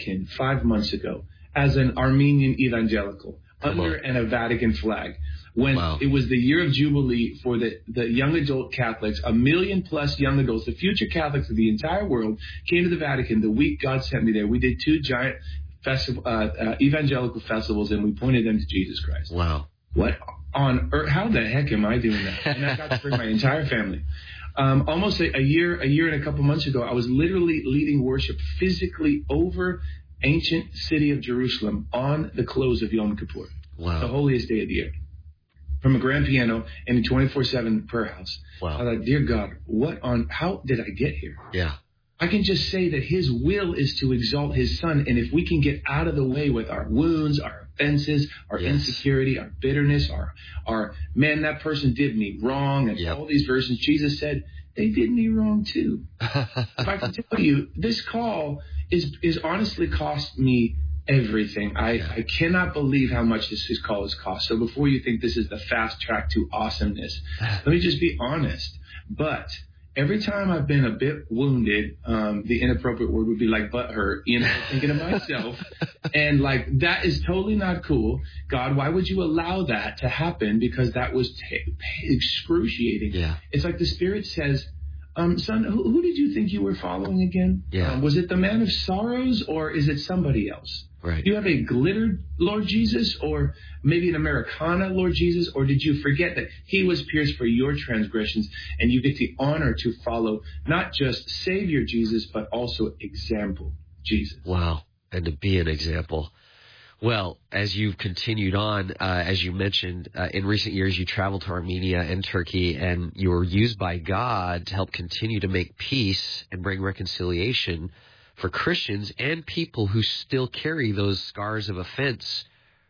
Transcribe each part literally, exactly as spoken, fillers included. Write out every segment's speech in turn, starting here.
Vatican five months ago as an Armenian evangelical under and a Vatican flag. When wow. it was the year of Jubilee for the, the young adult Catholics, a million plus young adults, the future Catholics of the entire world, came to the Vatican the week God sent me there. We did two giant festival, uh, uh, evangelical festivals, and we pointed them to Jesus Christ. Wow. What on earth? How the heck am I doing that? And I got to bring my entire family. Um, almost a, a year, a year and a couple months ago, I was literally leading worship physically over ancient city of Jerusalem on the close of Yom Kippur, wow. the holiest day of the year, from a grand piano in a twenty-four seven prayer house. Wow. I thought, dear God, what on, how did I get here? Yeah. I can just say that his will is to exalt his son. And if we can get out of the way with our wounds, our offenses, our yes. insecurity, our bitterness, our, our, man, that person did me wrong. And yep. all these verses, Jesus said, they did me wrong too. If I can tell you, this call is, is honestly cost me everything. I, yeah. I cannot believe how much this, this call has cost. So before you think this is the fast track to awesomeness, let me just be honest. But every time I've been a bit wounded, um, the inappropriate word would be like butthurt, you know, thinking of myself. And like, that is totally not cool. God, why would you allow that to happen? Because that was t- excruciating. Yeah. It's like the Spirit says, um, son, who, who did you think you were following again? Yeah. Um, was it the man of sorrows or is it somebody else? Right. Do you have a glittered Lord Jesus or maybe an Americana Lord Jesus? Or did you forget that he was pierced for your transgressions and you get the honor to follow not just Savior Jesus, but also example Jesus? Wow. And to be an example. Well, as you've continued on, uh, as you mentioned, uh, in recent years, you traveled to Armenia and Turkey, and you were used by God to help continue to make peace and bring reconciliation for Christians and people who still carry those scars of offense,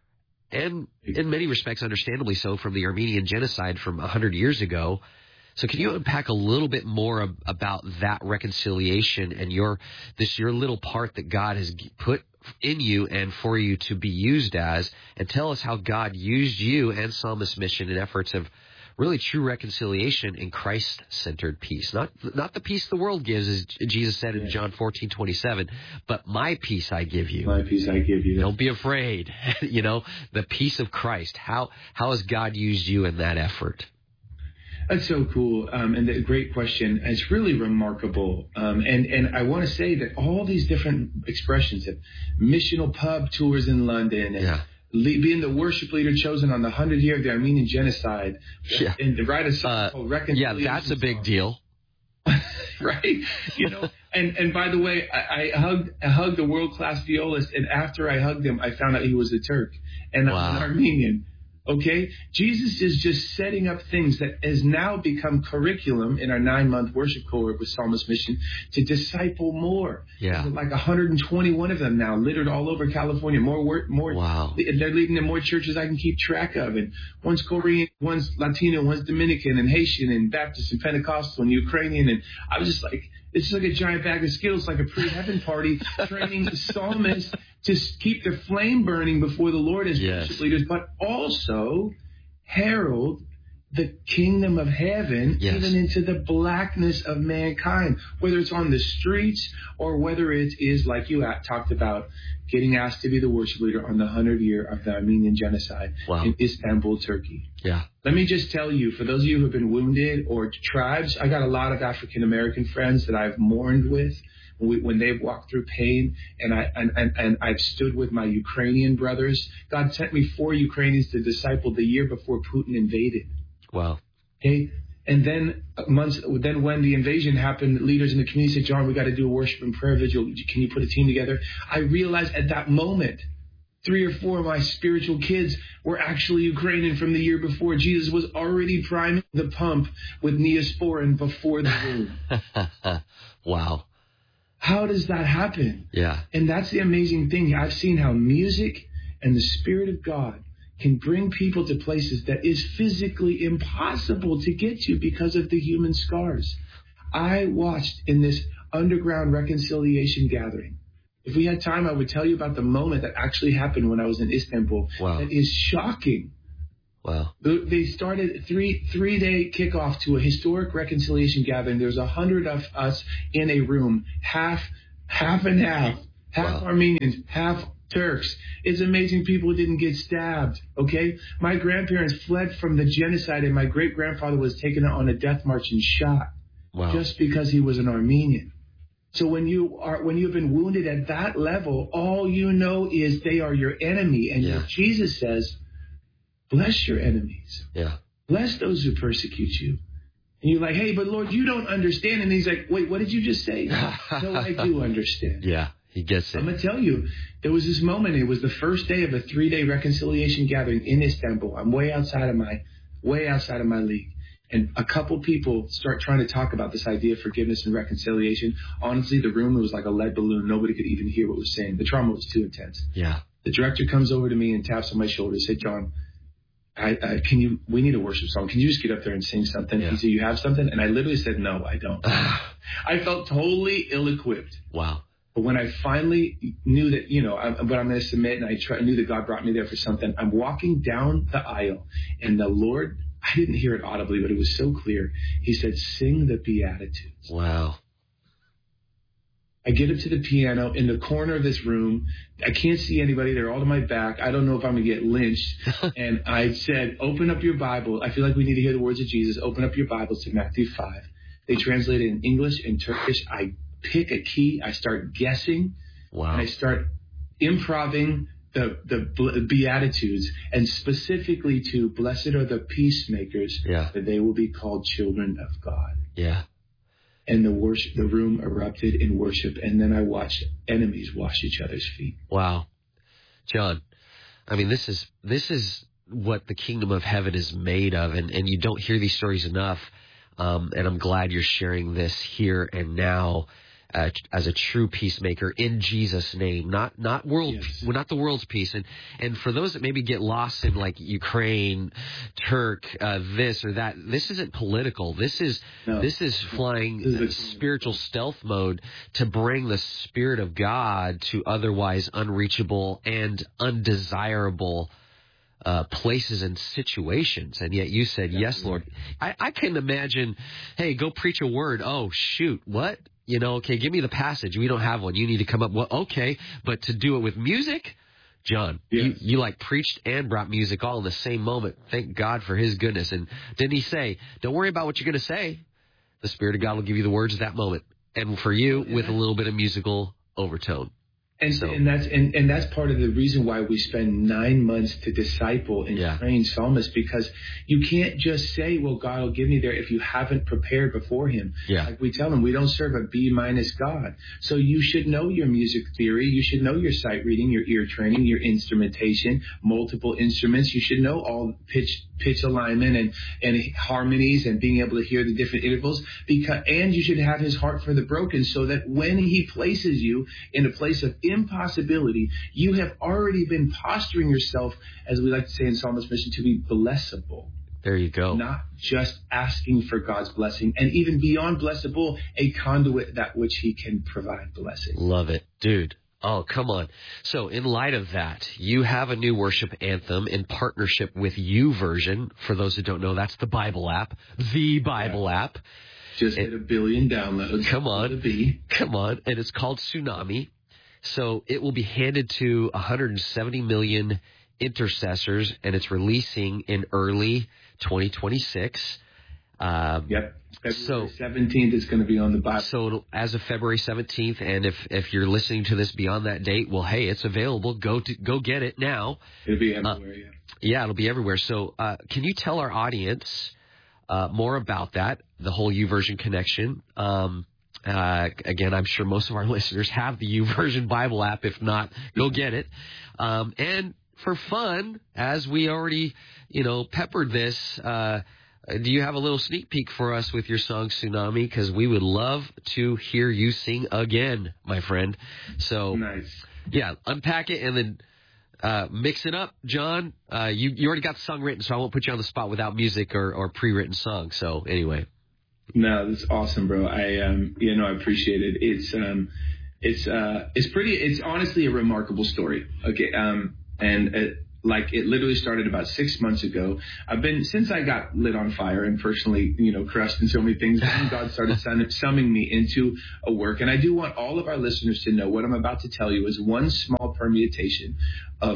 and in many respects, understandably so, from the Armenian genocide from one hundred years ago. So can you unpack a little bit more ab- about that reconciliation and your this your little part that God has put in you and for you to be used as, and tell us how God used you and Psalmist Mission in efforts of really true reconciliation in Christ-centered peace. Not not the peace the world gives, as Jesus said in John fourteen twenty-seven, but my peace I give you. My peace I give you. Don't be afraid. You know, the peace of Christ. How how has God used you in that effort? That's so cool, um, and a great question. It's really remarkable, um, and and I want to say that all these different expressions of missional pub tours in London, and yeah. le- being the worship leader chosen on the hundredth year of the Armenian genocide, yeah. and to write a song uh, called Reconciliation. Yeah, that's a big song. deal, right? You know, and and by the way, I, I hugged I hugged a world class violist, and after I hugged him, I found out he was a Turk, and wow. I'm an Armenian. Okay, Jesus is just setting up things that has now become curriculum in our nine-month worship cohort with Psalmist Mission to disciple more. Yeah, There's like one hundred twenty-one of them now, littered all over California. More work, more. Wow. They're leading to more churches I can keep track of. And one's Korean, one's Latino, one's Dominican, and Haitian, and Baptist, and Pentecostal, and Ukrainian. And I was just like, it's just like a giant bag of Skittles, like a pre-heaven party, training psalmists to keep the flame burning before the Lord as yes. worship leaders, but also herald the kingdom of heaven yes. even into the blackness of mankind, whether it's on the streets or whether it is, like you talked about, getting asked to be the worship leader on the hundredth year of the Armenian genocide wow. in Istanbul, Turkey. Yeah. Let me just tell you, for those of you who have been wounded or tribes, I got a lot of African-American friends that I've mourned with when they've walked through pain, and, I, and, and, and I've stood with my Ukrainian brothers. God sent me four Ukrainians to disciple the year before Putin invaded. Wow. Okay. And then months, then when the invasion happened, leaders in the community said, John, we got to do a worship and prayer vigil. Can you put a team together? I realized at that moment, three or four of my spiritual kids were actually Ukrainian from the year before. Jesus was already priming the pump with Neosporin before the wound. Wow. How does that happen? Yeah. And that's the amazing thing. I've seen how music and the Spirit of God can bring people to places that is physically impossible to get to because of the human scars. I watched in this underground reconciliation gathering. If we had time, I would tell you about the moment that actually happened when I was in Istanbul. Wow. That is shocking. Wow. They started three three day kickoff to a historic reconciliation gathering. There's a hundred of us in a room, half half and half. half wow. Armenians, half Turks. It's amazing people didn't get stabbed, okay? My grandparents fled from the genocide, and my great-grandfather was taken on a death march and shot wow. just because he was an Armenian. So when you are when you've been wounded at that level, all you know is they are your enemy. And yeah. Jesus says, bless your enemies. Yeah. Bless those who persecute you. And you're like, hey, but Lord, you don't understand. And he's like, wait, what did you just say? No, I do understand. Yeah, he gets it. I'm going to tell you, there was this moment. It was the first day of a three-day reconciliation gathering in Istanbul. I'm way outside of my, way outside of my league. And a couple people start trying to talk about this idea of forgiveness and reconciliation. Honestly, the room was like a lead balloon. Nobody could even hear what was saying. The trauma was too intense. Yeah. The director comes over to me and taps on my shoulder and said, John, I, I, can you, we need a worship song. Can you just get up there and sing something? Yeah. He said, you have something? And I literally said, no, I don't. I felt totally ill-equipped. Wow. But when I finally knew that, you know, I, but I'm going to submit, and I try, knew that God brought me there for something, I'm walking down the aisle, and the Lord, I didn't hear it audibly, but it was so clear. He said, sing the Beatitudes. Wow. I get up to the piano in the corner of this room. I can't see anybody. They're all to my back. I don't know if I'm going to get lynched. And I said, open up your Bible. I feel like we need to hear the words of Jesus. Open up your Bibles to Matthew five. They translate it in English and Turkish. I pick a key. I start guessing. Wow. And I start improving the, the Beatitudes, and specifically to blessed are the peacemakers, yeah. that they will be called children of God. Yeah. And the worship, the room erupted in worship, and then I watched enemies wash each other's feet. Wow, John, I mean, this is this is what the kingdom of heaven is made of, and, and you don't hear these stories enough. Um, and I'm glad you're sharing this here and now, uh, as a true peacemaker in Jesus' name, not not world, yes. well, not the world's peace. And and for those that maybe get lost in like Ukraine, Turk, uh, this or that, this isn't political. This is no. this is flying this is spiritual stealth mode to bring the Spirit of God to otherwise unreachable and undesirable Uh, places and situations. And yet you said, yes, Lord. I, I can imagine, hey, go preach a word. Oh, shoot, what? You know, okay, give me the passage. We don't have one. You need to come up. Well, okay, but to do it with music, John, yes. you, you like preached and brought music all in the same moment. Thank God for his goodness. And didn't he say, don't worry about what you're going to say. The Spirit of God will give you the words at that moment. And for you, yeah. with a little bit of musical overtone. And, so, and that's and, and that's part of the reason why we spend nine months to disciple and yeah. train psalmists, because you can't just say, well, God will give me there if you haven't prepared before him. Yeah. Like we tell them, we don't serve a B minus God. So you should know your music theory. You should know your sight reading, your ear training, your instrumentation, multiple instruments. You should know all pitch pitch alignment and, and harmonies and being able to hear the different intervals. Because and you should have his heart for the broken, so that when he places you in a place of impossibility, you have already been posturing yourself, as we like to say in Psalmist Mission, to be blessable. There you go. Not just asking for God's blessing, and even beyond blessable, a conduit that which he can provide blessing. Love it, dude. Oh, come on. So in light of that, you have a new worship anthem in partnership with YouVersion. For those who don't know, that's the Bible app, the Bible yeah. app. Just it, hit a billion downloads. Come on. Come on. And it's called Tsunami. So it will be handed to one hundred seventy million intercessors, and it's releasing in early twenty twenty-six. Um, yep. February so, seventeenth is going to be on the Bible. So as of February seventeenth, and if, if you're listening to this beyond that date, well, hey, it's available. Go to go get it now. It'll be everywhere, uh, yeah. Yeah, it'll be everywhere. So uh, can you tell our audience uh, more about that, the whole YouVersion connection? Um Uh, again, I'm sure most of our listeners have the YouVersion Bible app. If not, go get it. Um, and for fun, as we already, you know, peppered this, uh, do you have a little sneak peek for us with your song Tsunami? Because we would love to hear you sing again, my friend. So, nice. Yeah, unpack it and then uh, mix it up, John. Uh, you, you already got the song written, so I won't put you on the spot without music or, or pre-written song. So anyway. No, that's awesome, bro. I, um, you know, I appreciate it. It's, um, it's, uh, it's pretty, it's honestly a remarkable story. Okay. Um, and uh, like it literally started about six months ago. I've been, since I got lit on fire and personally, you know, crushed in so many things, God started summing me into a work. And I do want all of our listeners to know what I'm about to tell you is one small permutation of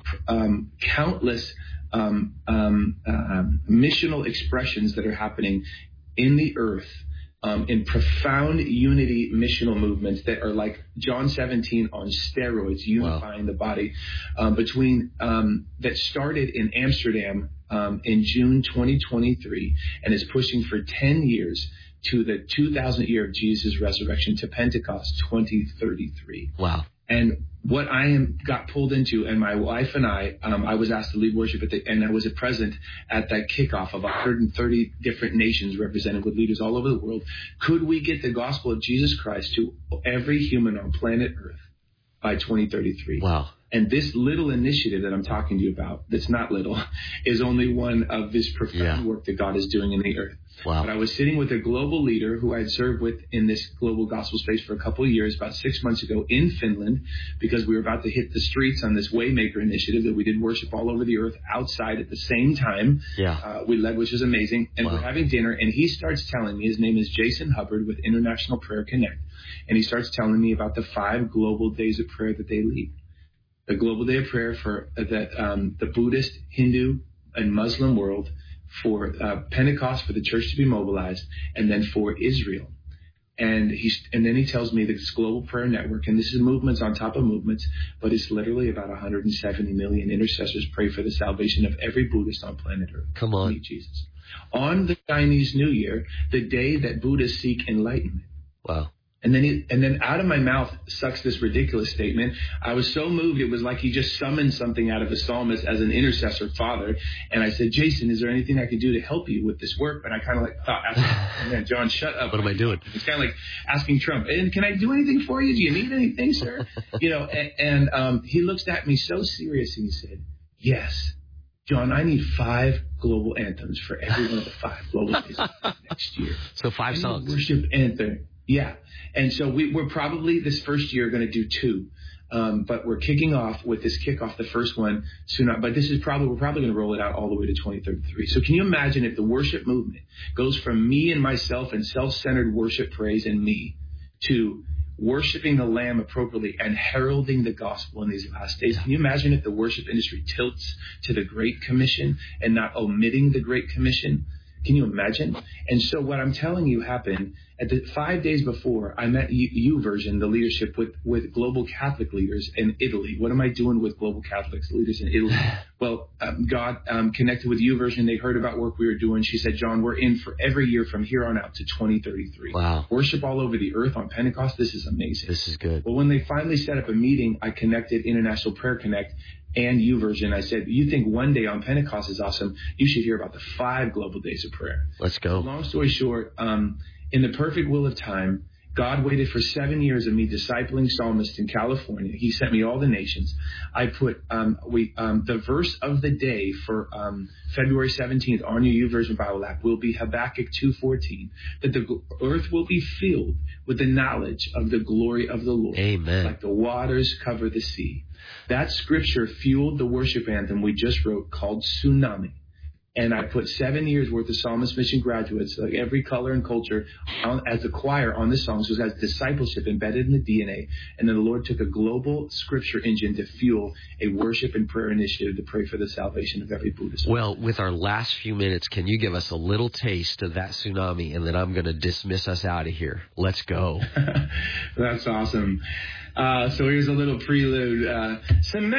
um, countless um, um, uh, missional expressions that are happening in the earth. Um, in profound unity missional movements that are like John seventeen on steroids, unifying wow. the body um, between um, that started in Amsterdam um, in June twenty twenty-three and is pushing for ten years to the two thousandth year of Jesus' resurrection to Pentecost twenty thirty-three. Wow. And what I am got pulled into, and my wife and I, um, I was asked to lead worship at the, and I was present at that kickoff of one hundred thirty different nations represented with leaders all over the world. Could we get the gospel of Jesus Christ to every human on planet Earth by twenty thirty-three? Wow. And this little initiative that I'm talking to you about, that's not little, is only one of this profound yeah. work that God is doing in the earth. Wow. But I was sitting with a global leader who I had served with in this global gospel space for a couple of years, about six months ago in Finland, because we were about to hit the streets on this Waymaker initiative that we did worship all over the earth outside at the same time. Yeah. Uh, we led, which was amazing. And wow. we're having dinner, and he starts telling me, his name is Jason Hubbard with International Prayer Connect, and he starts telling me about the five global days of prayer that they lead. The Global Day of Prayer for uh, the, um, the Buddhist, Hindu, and Muslim world, for uh, Pentecost, for the church to be mobilized, and then for Israel. And he's, and then he tells me this global prayer network, and this is movements on top of movements, but it's literally about one hundred seventy million intercessors pray for the salvation of every Buddhist on planet Earth. Come on. Meet Jesus. On the Chinese New Year, the day that Buddhists seek enlightenment. Wow. And then, he, and then out of my mouth sucks this ridiculous statement. I was so moved, it was like he just summoned something out of a psalmist as an intercessor father. And I said, Jason, is there anything I can do to help you with this work? And I kind of like thought, asking, man, John, shut up. What am I doing? It's kind of like asking Trump, and can I do anything for you? Do you need anything, sir? You know, and, and um, he looks at me so serious and he said, yes, John, I need five global anthems for every one of the five global days next year. So five I songs. Worship anthem. Yeah. And so we, we're probably this first year going to do two. Um, but we're kicking off with this kickoff, the first one soon. But this is probably, we're probably going to roll it out all the way to twenty thirty-three. So can you imagine if the worship movement goes from me and myself and self-centered worship, praise, and me to worshiping the Lamb appropriately and heralding the gospel in these last days? Can you imagine if the worship industry tilts to the Great Commission and not omitting the Great Commission? Can you imagine? And so what I'm telling you happened at the five days before I met U Version, the leadership with, with global Catholic leaders in Italy. What am I doing with global Catholic leaders in Italy? Well, um, God um, connected with U Version. They heard about work we were doing. She said, John, we're in for every year from here on out to twenty thirty-three. Wow. Worship all over the earth on Pentecost. This is amazing. This is good. Well, when they finally set up a meeting, I connected International Prayer Connect and U Version. I said, you think one day on Pentecost is awesome? You should hear about the five global days of prayer. Let's go. Long story short, um, in the perfect will of time, God waited for seven years of me discipling psalmists in California. He sent me all the nations. I put um, we um, the verse of the day for um, February seventeenth on your U Version Bible app will be Habakkuk two fourteen, that the earth will be filled with the knowledge of the glory of the Lord. Amen. Like the waters cover the sea. That scripture fueled the worship anthem we just wrote called Tsunami. And I put seven years worth of Psalmist Mission graduates, like every color and culture, on, as a choir on the songs. So it has discipleship embedded in the D N A. And then the Lord took a global scripture engine to fuel a worship and prayer initiative to pray for the salvation of every Buddhist. Well, with our last few minutes, can you give us a little taste of that tsunami? And then I'm going to dismiss us out of here. Let's go. That's awesome. Uh, so here's a little prelude. Uh,